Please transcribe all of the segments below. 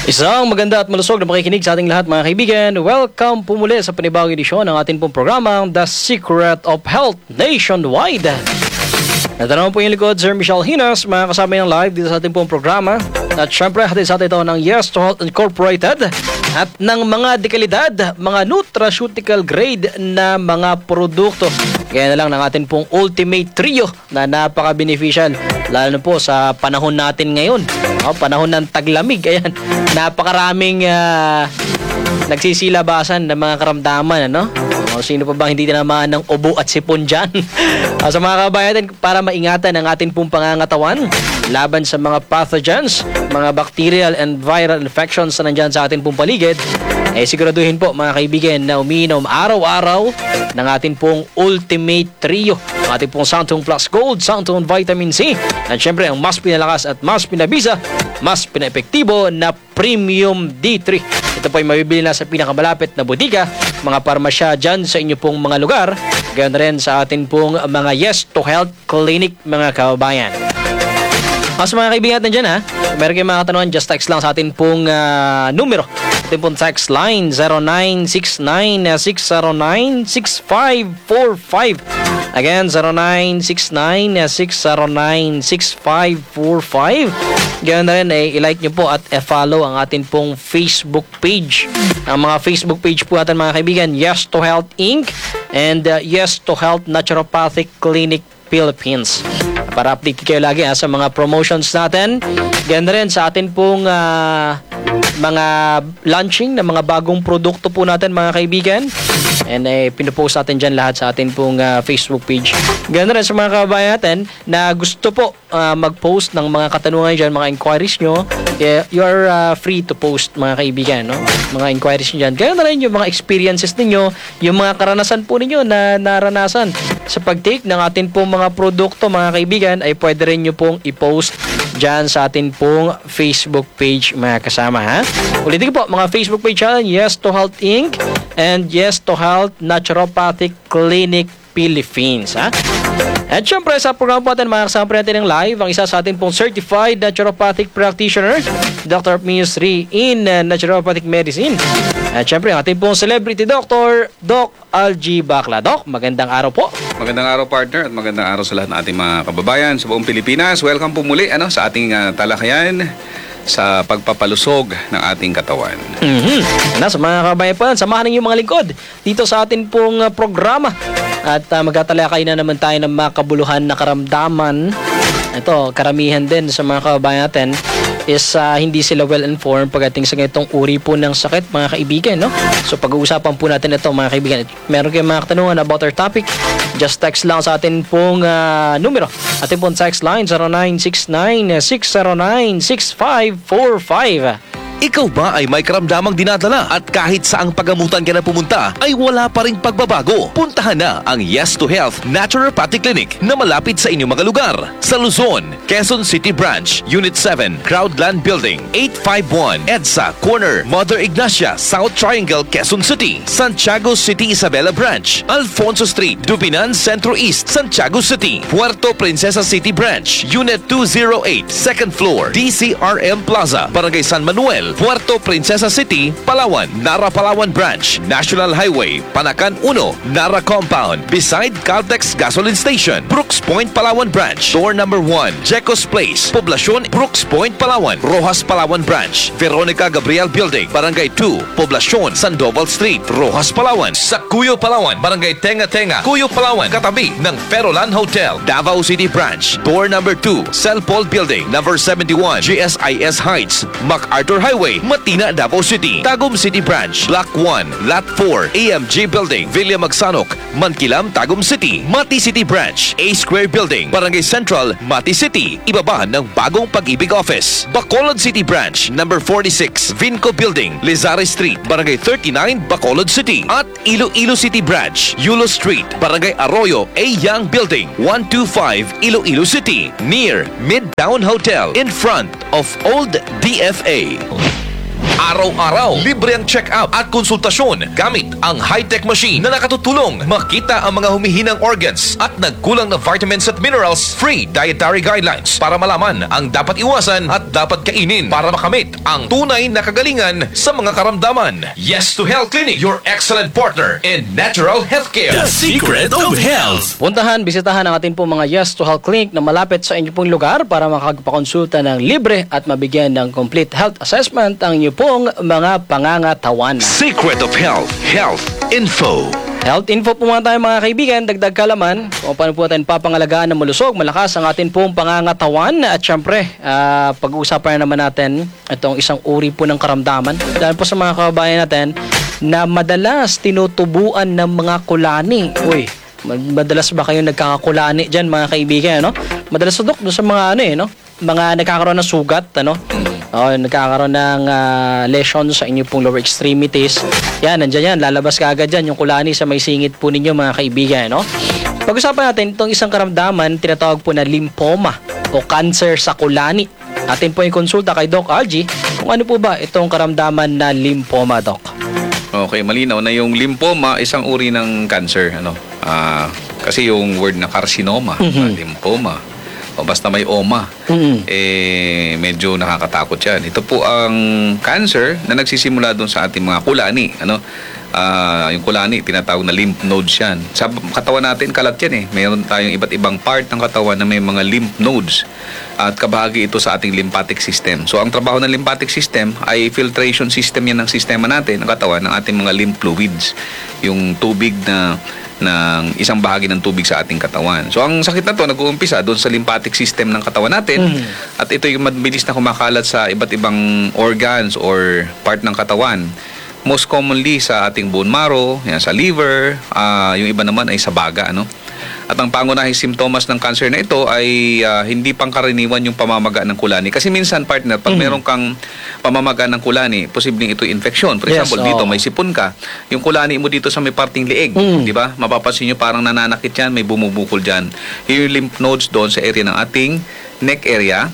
Isang maganda at malusog na pakikinig sa ating lahat mga kaibigan. Welcome po muli sa panibagong edisyon ng ating pong programang The Secret of Health Nationwide. At naman po yung likod, Sir Michelle Hinas, mga kasama yung live dito sa ating pong programa. At syempre, hatid sa atin ito ng Yes to Health Incorporated at ng mga dekalidad, mga nutraceutical grade na mga produkto. Kaya na lang ng ating pong Ultimate Trio na napaka-beneficial. Lalo na po sa panahon natin ngayon. Panahon ng taglamig. Ayan, napakaraming nagsisilabasan ng mga karamdaman. Sino pa bang hindi tinamaan ng ubo at sipon dyan? Sa mga kabayan, para maingatan ang ating pong pangangatawan laban sa mga pathogens, mga bacterial and viral infections na nandyan sa ating pong paligid, siguraduhin po mga kaibigan na umiinom araw-araw ng ating pong Ultimate Trio. Ang ating pong Santung Plus Gold, Santung Vitamin C, at syempre ang mas pinalakas at mas pinabisa, mas pinaepektibo na Premium D3. Ito po ay mabibili na sa pinakamalapit na butika, mga parmasya dyan sa inyo pong mga lugar, ganoon rin sa atin pong mga Yes to Health Clinic mga kababayan. Sa mga kaibigan natin dyan meron kayong mga katanungan, just text lang sa atin pong numero. Atin pong text line 0969-609-6545. Again, 0969-609-6545. Ganoon na rin, i-like nyo po at follow ang atin pong Facebook page. Ang mga Facebook page po natin mga kaibigan, Yes to Health Inc. and Yes to Health Naturopathic Clinic Philippines. Para update kayo lagi sa mga promotions natin. Ganda rin sa atin pong mga launching ng mga bagong produkto po natin mga kaibigan. And pinupost natin dyan lahat sa atin pong Facebook page. Ganda rin sa mga kababayan natin na gusto po mag-post ng mga katanungan dyan, mga inquiries nyo. You are free to post mga kaibigan, mga inquiries nyo dyan. Ganda rin yung mga experiences ninyo, yung mga karanasan po ninyo na naranasan sa pag-take ng atin pong mga produkto mga kaibigan, ay pwede rin nyo pong i-post dyan sa atin pong Facebook page mga kasama. Ulitin ko po, mga Facebook page natin, Yes to Health Inc. and Yes to Health Naturopathic Clinic Philippines. At syempre sa programa po natin, mga kasama po natin ng live, ang isa sa atin pong Certified Naturopathic Practitioner, Dr. Ministry in Naturopathic Medicine. At syempre ang ating pong Celebrity Doctor, Doc Algie Bacla. Doc, magandang araw po. Magandang araw partner at magandang araw sa lahat ng ating mga kababayan sa buong Pilipinas. Welcome po muli sa ating talakayan sa pagpapalusog ng ating katawan. Sa mga kababayan po, samahan ninyo mga lingkod dito sa ating pong programa. At magtatalakay na naman tayo ng makabuluhan na karamdaman. Ito, karamihan din sa mga kababayan natin is hindi sila well-informed pagdating sa ganitong uri po ng sakit mga kaibigan. So pag-uusapan po natin ito mga kaibigan. Meron kayong mga katanungan about our topic, just text lang sa atin pong numero. Atin pong text line 0969-609-6545. Ikaw ba ay may karamdamang dinadala at kahit saang pagamutan ka na pumunta ay wala pa ring pagbabago? Puntahan na ang Yes to Health Naturopathic Clinic na malapit sa inyong mga lugar. Sa Luzon, Quezon City Branch, Unit 7, Crowdland Building, 851 EDSA Corner, Mother Ignacia, South Triangle, Quezon City. Santiago City Isabela Branch, Alfonso Street, Dubinan Centro East, Santiago City. Puerto Princesa City Branch, Unit 208, 2nd floor, DCRM Plaza, Barangay San Manuel, Puerto Princesa City, Palawan, Nara Palawan Branch, National Highway, Panacan 1, Nara Compound, beside Caltex Gasoline Station, Brooks Point, Palawan Branch, Door number 1, Jecos Place, Poblacion, Brooks Point, Palawan, Rojas Palawan Branch, Veronica Gabriel Building, Barangay 2, Poblacion, Sandoval Street, Rojas Palawan, sa Cuyo Palawan, Barangay Tenga Tenga, Cuyo Palawan, katabi ng Ferolan Hotel, Davao City Branch, Door number 2, Celpol Building, number 71, GSIS Heights, MacArthur Highway, Matina, Davao City, Tagum City Branch, Block 1, Lot 4, AMG Building, Villa Magsanok, Mankilam, Tagum City, Mati City Branch, A Square Building, Barangay Central, Mati City, ibaba ng bagong Pag-ibig Office, Bacolod City Branch, number 46, Vinco Building, Lizari Street, Barangay 39, Bacolod City, at Iloilo City Branch, Yulo Street, Barangay Arroyo, A Young Building, 125, Iloilo City, near Midtown Hotel, in front of Old DFA. Araw-araw, libre ang check-up at konsultasyon gamit ang high-tech machine na nakatutulong makita ang mga humihinang organs at nagkulang na vitamins at minerals. Free dietary guidelines para malaman ang dapat iwasan at dapat kainin para makamit ang tunay na kagalingan sa mga karamdaman. Yes to Health Clinic, your excellent partner in natural healthcare. The secret of health. Puntahan, bisitahan ang atin po mga Yes to Health Clinic na malapit sa inyo pong lugar para makagpakonsulta ng libre at mabigyan ng complete health assessment ang inyo pong mga pangangatawan. Secret of Health, health info. Health info po muna tayo mga kaibigan, dagdag kalaman kung paano po natin papangalagaan ng malusog, malakas ang atin pong pangangatawan. At syempre, pag-uusapan naman natin itong isang uri po ng karamdaman. Dahil po sa mga kababayan natin na madalas tinutubuan ng mga kulani. Uy, madalas ba kayo nagkakakulani dyan mga kaibigan, no? Madalas doon sa mga mga nagkakaroon ng sugat, nagkakaroon ng lesion sa inyo pong lower extremities. Yan, nandiyan yan. Lalabas ka agad dyan yung kulani sa may singit po ninyo mga kaibigan, no? Pag-usapan natin itong isang karamdaman, tinatawag po na lymphoma o cancer sa kulani. Atin po yung konsulta kay Doc Algie kung ano po ba itong karamdaman na lymphoma, Doc. Okay, malinaw na yung lymphoma, isang uri ng cancer. Kasi yung word na carcinoma, lymphoma, o basta may oma, medyo nakakatakot yan. Ito po ang cancer na nagsisimula doon sa ating mga kulani. Yung kulani, tinatawag na lymph nodes yan. Sa katawan natin, kalat yan eh. Mayroon tayong iba't ibang part ng katawan na may mga lymph nodes. At kabahagi ito sa ating lymphatic system. So, ang trabaho ng lymphatic system ay filtration system yan ng sistema natin, ng katawan, ng ating mga lymph fluids. Yung tubig ng isang bahagi ng tubig sa ating katawan. So, ang sakit na to nag-uumpisa doon sa lymphatic system ng katawan natin. At ito yung mabilis na kumakalat sa iba't ibang organs or part ng katawan. Most commonly sa ating bone marrow, yan, sa liver, yung iba naman ay sa baga, At ang pangunahing simptomas ng cancer na ito ay hindi pangkaraniwan yung pamamaga ng kulani. Kasi minsan, partner, pag meron kang pamamaga ng kulani, posibleng ito infection. For example, dito may sipon ka. Yung kulani mo dito sa may parting liig, di ba? Mapapansin nyo parang nananakit yan, may bumubukol dyan. Yung lymph nodes doon sa area ng ating neck area.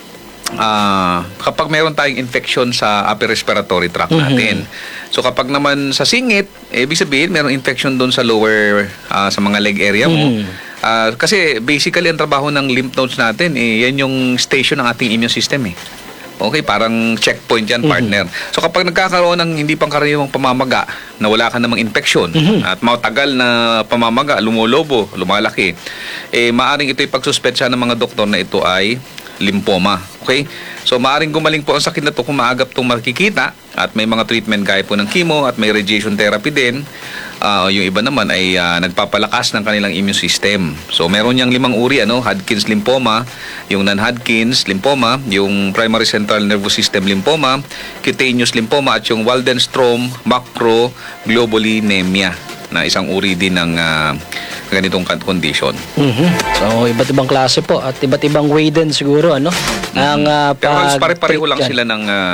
Kapag meron tayong infection sa upper respiratory tract natin. So kapag naman sa singit, ibig sabihin meron infection doon sa lower, sa mga leg area mo. Kasi basically ang trabaho ng lymph nodes natin, yan yung station ng ating immune system eh. Okay, parang checkpoint yan, partner. So kapag nagkakaroon ng hindi pangkaraniwang pamamaga, na wala ka namang infection, at matagal na pamamaga, lumolobo, lumalaki, maaring ito'y pagsuspetsa ng mga doktor na ito ay lymphoma. Okay? So, maaring gumaling po ang sakit na ito kung maagap itong makikita at may mga treatment gaya po ng chemo at may radiation therapy din. Yung iba naman ay nagpapalakas ng kanilang immune system. So, meron niyang 5 uri, Hodgkin's lymphoma, yung non-Hodgkin's lymphoma, yung primary central nervous system lymphoma, cutaneous lymphoma, at yung Waldenstrom macroglobulinemia na isang uri din ng ganitong condition. So, iba't ibang klase po at iba't ibang way din siguro, Ang pero halos pare-pareho lang sila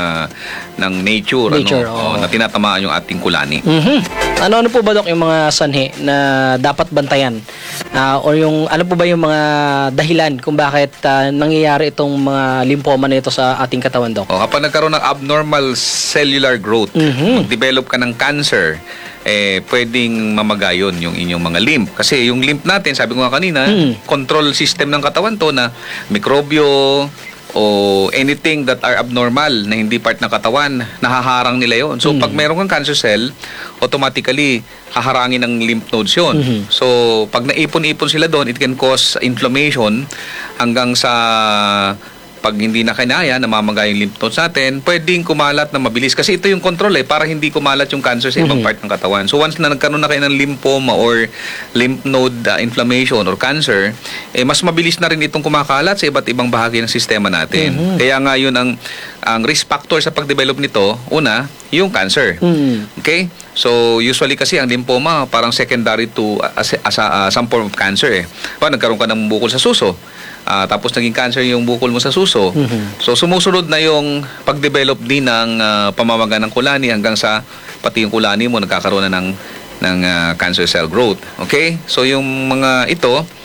ng nature, na tinatamaan yung ating kulani. Ano po ba, Dok, yung mga sanhi na dapat bantayan? Or yung ano po ba yung mga dahilan kung bakit nangyayari itong mga lymphoma na ito sa ating katawan, Dok? Kapag nagkaroon ng abnormal cellular growth, mag-develop ka ng cancer, pwedeng mamagayon yung inyong mga lymph. Kasi yung lymph natin, sabi ko nga kanina, control system ng katawan to na mikrobyo o anything that are abnormal na hindi part ng katawan, nahaharang nila yon. So, pag mayroon kang cancer cell, automatically, haharangin ng lymph nodes yun. So, pag naipon-ipon sila doon, it can cause inflammation hanggang sa pag hindi na kinaya, namamaga yung lymph nodes natin, pwedeng kumalat na mabilis. Kasi ito yung control para hindi kumalat yung cancer sa ibang part ng katawan. So once na nagkaroon na kayo ng lymphoma or lymph node inflammation or cancer, mas mabilis na rin itong kumakalat sa iba't ibang bahagi ng sistema natin. Kaya nga yun ang risk factor sa pag-develop nito, una, yung cancer. Okay? So usually kasi ang lymphoma parang secondary to some form of cancer nagkaroon ka ng bukol sa suso. Tapos naging cancer yung bukol mo sa suso. So sumusunod na yung pag-develop din ng pamamaga ng kulani hanggang sa pati yung kulani mo nagkakaroon na ng cancer cell growth. Okay? So yung mga ito,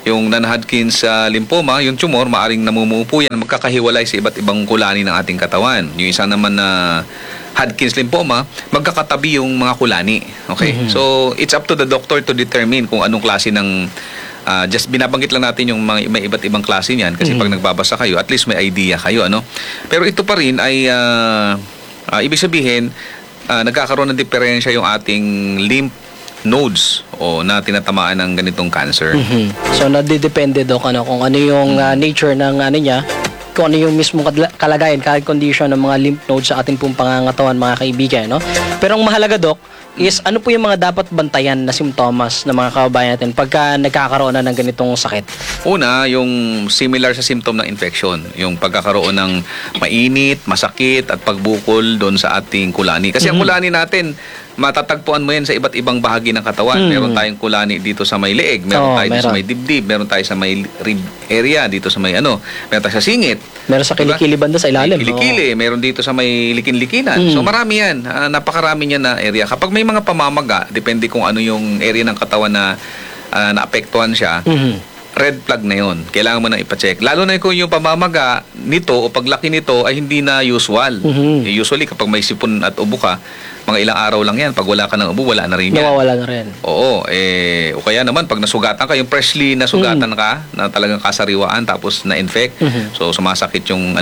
Yung non-Hodgkin's lymphoma, yung tumor, maaring namumuo po yan, magkakahiwalay sa iba't ibang kulani ng ating katawan. Yung isa naman na Hodgkin's lymphoma, magkakatabi yung mga kulani. Okay? So, it's up to the doctor to determine kung anong klase ng just binabanggit lang natin yung mga may iba't ibang klase niyan kasi pag nagbabasa kayo, at least may idea kayo, ano? Pero ito pa rin ay ibig sabihin, nagkakaroon ng diferensya yung ating lymph nodes o na tinatamaan ng ganitong cancer. So, nadidepende, Doc, kung ano yung nature ng niya, kung ano yung mismong kalagayan, current condition ng mga lymph nodes sa ating pong pangangatawan, mga kaibigan, no? Pero ang mahalaga, Doc, is ano po yung mga dapat bantayan na simptomas ng mga kababayan natin pagka nagkakaroon na ng ganitong sakit? Una, yung similar sa symptom ng infection, yung pagkakaroon ng mainit, masakit at pagbukol doon sa ating kulani. Kasi ang kulani natin, matatagpuan mo yan sa iba't ibang bahagi ng katawan. Meron tayong kulani dito sa may leeg, meron tayo dito sa may dibdib, meron tayo sa may rib area, dito sa may meron tayo sa singit. Meron sa kilikili banda sa ilalim. Kilikili, meron dito sa may likin-likinan. So marami yan, napakarami niyan na area. Kapag may mga pamamaga, depende kung ano yung area ng katawan na naapektuhan siya, red flag na yun. Kailangan mo na ipacheck. Lalo na kung yung pamamaga nito o paglaki nito ay hindi na usual. Usually, kapag may sipon at ubo ka, mga ilang araw lang yan. Pag wala ka ng ubo, wala na rin yan. Nawawala na rin. Oo. O kaya naman, pag nasugatan ka, yung freshly nasugatan ka, na talagang kasariwaan, tapos na-infect, so sumasakit yung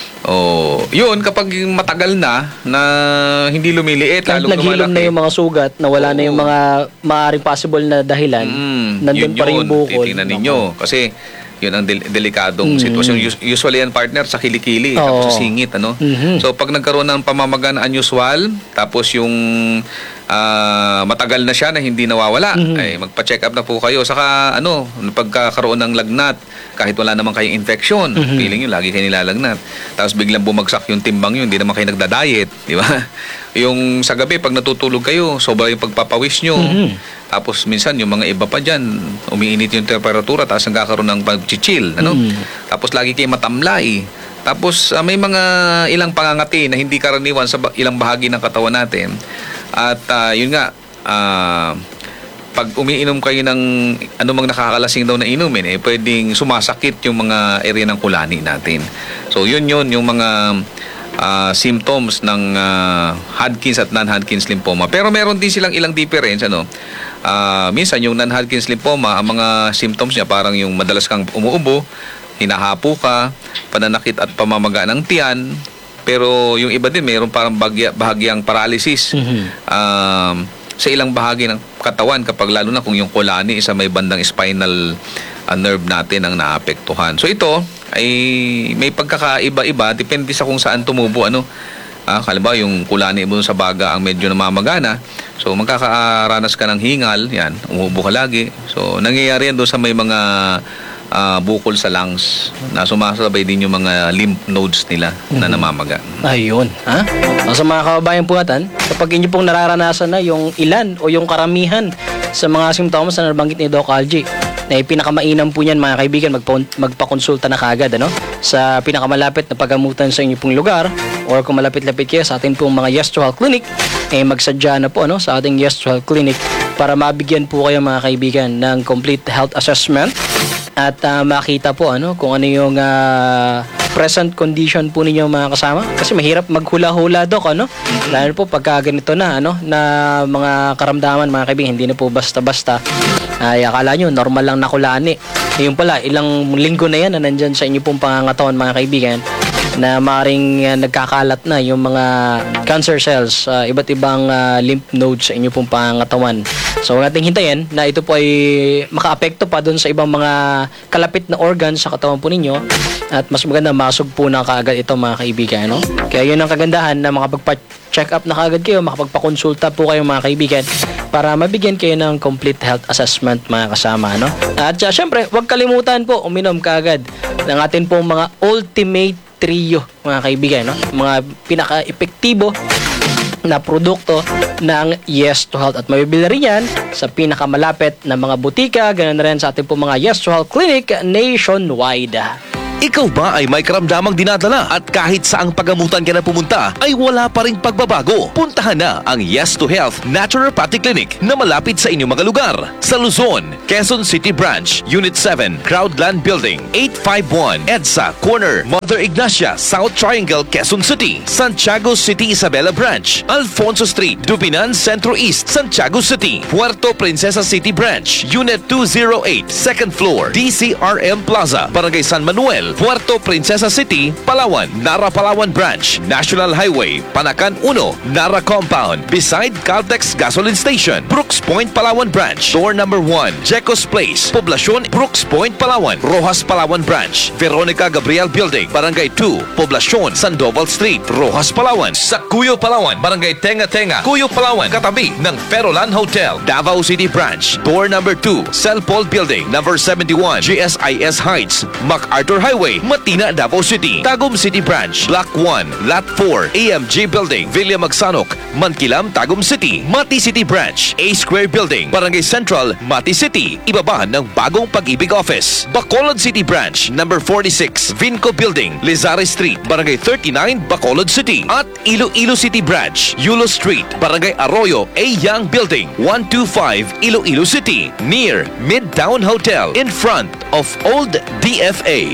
yun, kapag matagal na hindi lumiliit, Kahit lalong naghilom na yung mga sugat, nawala na yung mga maaaring possible na dahilan, nandun pa rin yung bukol. Titingnan ninyo. Kasi yun ang delikadong sitwasyon. Usually yan, partner, sa kilikili, tapos sa singit, ano? So, pag nagkaroon ng pamamaga na unusual, tapos yung matagal na siya na hindi nawawala, ay magpa-check up na po kayo. Saka, pagkakaroon ng lagnat, kahit wala naman kayong infection, feeling nyo, lagi kayo nilalagnat. Tapos biglang bumagsak yung timbang yun, hindi naman kayo nagda-diet, di ba? Yung sa gabi, pag natutulog kayo, sobra yung pagpapawis nyo. Tapos minsan, yung mga iba pa dyan, umiinit yung temperatura, tapos nagkakaroon ng pag-chill, Tapos lagi kayo matamlay. Tapos may mga ilang pangangati na hindi karaniwan sa ilang bahagi ng katawan natin. At yun nga, pag umiinom kayo ng anumang nakakalasing daw na inumin, pwedeng sumasakit yung mga area ng kulani natin. So yun yung mga symptoms ng Hodgkin's at non-Hodgkin's lymphoma. Pero meron din silang ilang difference, minsan yung non-Hodgkin's lymphoma, ang mga symptoms niya parang yung madalas kang umuubo, hinahapo ka, pananakit at pamamaga ng tiyan. Pero yung iba din, mayroon parang bahagyang paralysis sa ilang bahagi ng katawan, kapag lalo na kung yung kulani sa may bandang spinal nerve natin ang naapektuhan. So ito ay may pagkakaiba-iba, depende sa kung saan tumubo. Halimbawa yung kulani mo sa baga ang medyo namamagana, so magkakaranas ka ng hingal, yan, umuubo ka lagi. So nangyayari yan doon sa may mga bukol sa lungs na sumasabay din yung mga lymph nodes nila na namamaga. Ayun, ha? Sa mga kababayan po natin, kapag inyo pong nararanasan na yung ilan o yung karamihan sa mga simptomas na nabanggit ni Doc Algie, na pinakamainam po niyan, mga kaibigan, magpakonsulta na kaagad sa pinakamalapit na pagamutan sa inyo pong lugar, or kung malapit-lapit kayo sa ating pong mga Yes to Health Clinic, magsadya na po sa ating Yes to Health Clinic para mabigyan po kayo, mga kaibigan, ng complete health assessment at makita po kung ano yung present condition po ninyo, mga kasama, kasi mahirap maghula-hula, Doc, lalo po pagka ganito na na mga karamdaman, mga kaibigan, hindi na po basta-basta ay akala nyo normal lang nakulani. Yung pala, ilang linggo na yan na nandyan sa inyo pong pangangatawan, mga kaibigan, na maring nagkakalat na yung mga cancer cells, iba't ibang lymph nodes sa inyo pong pangangatawan. So, huwag nating hintayin na ito po ay makaapekto pa doon sa ibang mga kalapit na organs sa katawan po ninyo, at mas maganda masog po na kaagad ito, mga kaibigan. Kaya yun ang kagandahan na makapagpa-check up na kaagad kayo, makapagpakonsulta po kayo, mga kaibigan, para mabigyan kayo ng complete health assessment, mga kasama. At syempre, huwag kalimutan po uminom kaagad ng atin pong mga ultimate trio, mga kaibigan, mga pinaka-epektibo na produkto ng Yes to Health, at mabibili rin yan sa pinakamalapit na mga butika, ganun na rin sa ating pong mga Yes to Health Clinic nationwide. Ikaw ba ay may karamdamang dinadala at kahit saang pagamutan ka na pumunta ay wala pa ring pagbabago? Puntahan na ang Yes to Health Naturopathic Clinic na malapit sa inyong mga lugar. Sa Luzon, Quezon City Branch, Unit 7, Crowdland Building, 851 EDSA Corner, Mother Ignacia, South Triangle, Quezon City, Santiago City Isabela Branch, Alfonso Street, Dubinan Centro East, Santiago City, Puerto Princesa City Branch, Unit 208, second floor, DCRM Plaza, Barangay San Manuel, Puerto Princesa City, Palawan, Nara Palawan Branch, National Highway, Panacan 1, Nara Compound, beside Caltex Gasoline Station, Brooks Point Palawan Branch, door number 1, Jecos Place, Poblacion, Brooks Point Palawan, Rojas Palawan Branch, Veronica Gabriel Building, Barangay 2, Poblacion, Sandoval Street, Rojas Palawan, sa Cuyo Palawan, Barangay Tenga Tenga, Cuyo Palawan, katabi ng Ferolan Hotel, Davao City Branch, door number 2, Celpol Building, number 71, GSIS Heights, MacArthur Highway, Matina, Davao City, Tagum City Branch, Block 1, Lot 4, AMG Building, Villa Magsanok, Mankilam, Tagum City, Mati City Branch, A Square Building, Barangay Central, Mati City, ibaba ng Bagong Pag-ibig Office, Bacolod City Branch, number 46, Vinco Building, Lizare Street, Barangay 39, Bacolod City, at Iloilo City Branch, Yulo Street, Barangay Arroyo, A Young Building, 125, Iloilo City, near Midtown Hotel, in front of Old DFA.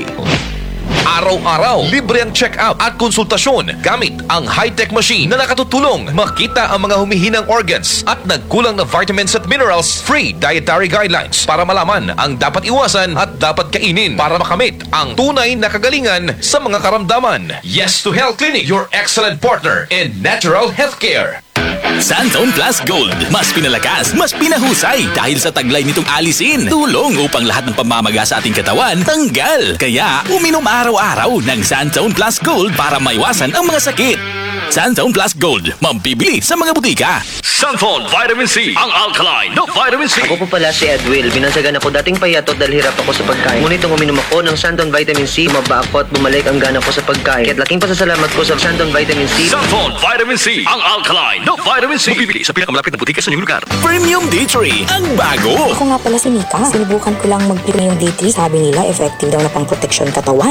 Araw-araw, libre ang check-up at konsultasyon gamit ang high-tech machine na nakatutulong makita ang mga humihinang organs at nagkulang na vitamins at minerals. Free dietary guidelines para malaman ang dapat iwasan at dapat kainin para makamit ang tunay na kagalingan sa mga karamdaman. Yes to Health Clinic, your excellent partner in natural healthcare. Sandone Plus Gold. Mas pinalakas, mas pinahusay dahil sa taglay nitong alisin. Tulong upang lahat ng pamamaga sa ating katawan tanggal. Kaya uminom araw-araw ng Sandone Plus Gold para maiwasan ang mga sakit. Sandone Plus Gold, mambibili sa mga butika. Sunfall Vitamin C, ang alkaline na vitamin C. Ako po pala si Edwil. Binansagan ako dating payatot dahil hirap ako sa pagkain. Ngunit nung uminom ako ng Sandon Vitamin C, umaba ako at bumalik ang gana ko sa pagkain. Kaya't laking pasasalamat ko sa Sandon Vitamin C. Sunfall Vitamin C, ang alkaline na vitamin C. Mabibili sa pinakamalapit na butika sa inyong lugar. Premium D3, ang bago. Ako nga pala si Mika. Sinubukan ko lang mag-premium D3. Sabi nila, effective daw na pang protection katawan.